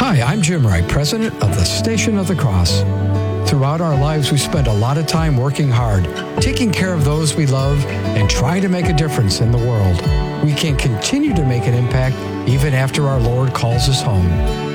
Hi, I'm Jim Wright, president of the Station of the Cross. Throughout our lives, we spend a lot of time working hard, taking care of those we love, and trying to make a difference in the world. We can continue to make an impact even after our Lord calls us home.